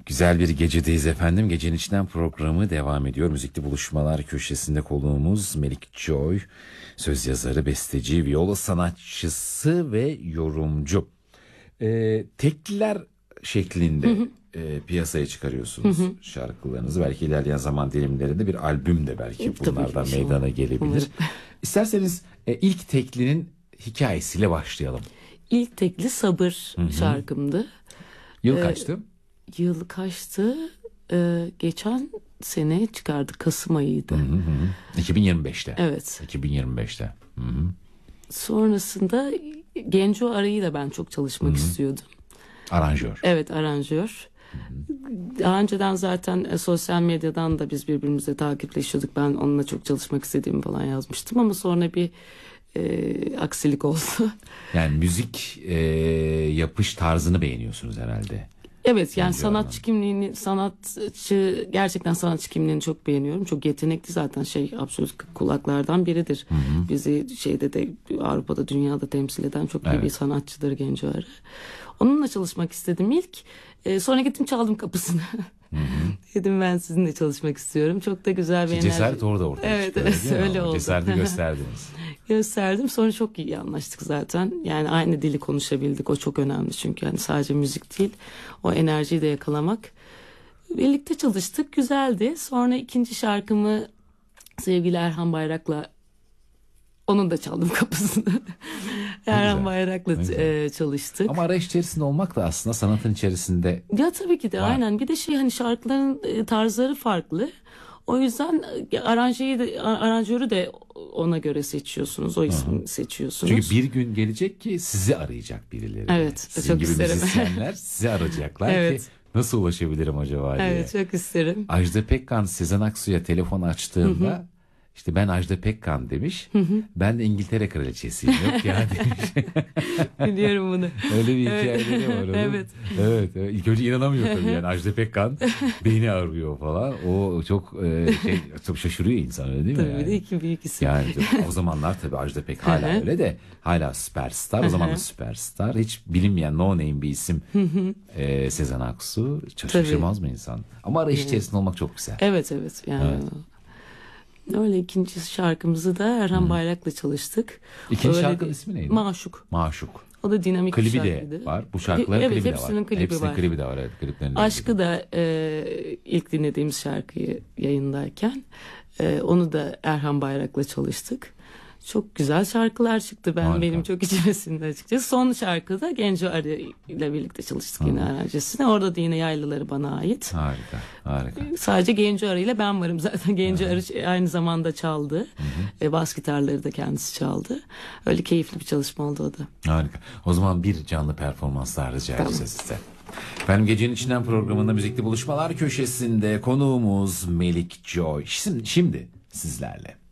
Güzel bir gecedeyiz efendim. Gecenin içinden programı devam ediyor. Müzikli buluşmalar köşesinde konuğumuz Melik Joy. Söz yazarı, besteci, viola sanatçısı ve yorumcu. Tekliler şeklinde piyasaya çıkarıyorsunuz şarkılarınızı. Belki ilerleyen zaman dilimlerinde bir albüm de belki bunlardan meydana gelebilir. İsterseniz ilk teklinin hikayesiyle başlayalım. İlk tekli Sabır şarkımdı. Yıl kaçtı? Yıl kaçtı? Geçen sene çıkardık. Kasım ayıydı. 2025'te. Evet. 2025'te. Sonrasında Genco Arı'yı da ben çok çalışmak istiyordum. Aranjör. Evet, aranjör. Daha önceden zaten sosyal medyadan da biz birbirimize takipleşiyorduk. Ben onunla çok çalışmak istediğimi falan yazmıştım ama sonra bir aksilik oldu. Yani müzik yapış tarzını beğeniyorsunuz herhalde. Evet, yani sanatçı kimliğini, gerçekten sanatçı kimliğini çok beğeniyorum. Çok yetenekli zaten, absolut kulaklardan biridir. Bizi de Avrupa'da, dünyada temsil eden çok iyi bir sanatçıdır Genco Arı. Onunla çalışmak istedim ilk. Sonra gittim çaldım kapısını. Dedim ben sizinle çalışmak istiyorum. Çok da güzel bir enerji. Cesaret orada ortaya çıkıyor. Evet, öyle oldu. Cesareti gösterdiniz. Gösterdim. Sonra çok iyi anlaştık zaten. Yani aynı dili konuşabildik. O çok önemli çünkü yani sadece müzik değil, o enerjiyi de yakalamak. Birlikte çalıştık. Güzeldi. Sonra ikinci şarkımı sevgili Erhan Bayrak'la, onun da çaldım kapısını. Erhan Bayrak'la çalıştık. Ama arayış içerisinde olmak da aslında sanatın içerisinde. Ya tabii ki de aynen. Bir de hani şarkıların tarzları farklı. O yüzden aranjörü de ona göre seçiyorsunuz. O ismi seçiyorsunuz. Çünkü bir gün gelecek ki sizi arayacak birileri. Evet. Sizin çok gibi isterim. müzisyenler sizi arayacaklar ki nasıl ulaşabilirim acaba diye. Evet, çok isterim. Ajda Pekkan Sezen Aksu'ya telefon açtığında işte ben Ajda Pekkan demiş. Ben de İngiltere kraliçesiyim. Yok ya demiş. Biliyorum bunu. Öyle bir hikayeleri var. Evet. Evet. İlk önce inanamıyor tabii yani Ajda Pekkan beni arıyor falan. O çok çok şaşırıyor insan, öyle değil mi? Tabii yani? de iki büyük isim. Yani o zamanlar tabii Ajda Pekkan hala öyle de hala süperstar. O zaman da süperstar. Hiç bilinmeyen no name bir isim Sezen Aksu. Şaşırmaz mı insan? Ama arayış içerisinde olmak çok güzel. Evet yani. Evet. Öyle ikinci şarkımızı da Erhan Bayrak'la çalıştık. İkinci şarkının ismi neydi? Maşuk. Maşuk. O da dinamik klibi bir şarkıydı. de var. Bu şarkıların klibi de var. Hepsinin klibi var. Klibi de var. Evet, kliplerinde Aşkı da ilk dinlediğimiz şarkıyı yayındayken onu da Erhan Bayrak'la çalıştık. Çok güzel şarkılar çıktı. Benim çok içime sindi açıkçası. Son şarkıda Genco Arı ile birlikte çalıştık yine aranjesine. Orada da yine yaylıları bana ait. Harika. Sadece Genco Arı ile ben varım zaten. Genco Arı aynı zamanda çaldı. Bas gitarları da kendisi çaldı. Öyle keyifli bir çalışma oldu o da. Harika. O zaman bir canlı performanslar rica edeceğiz size. Efendim, Gecenin İçinden programında Müzikli Buluşmalar köşesinde konuğumuz Melik Joy. Şimdi sizlerle.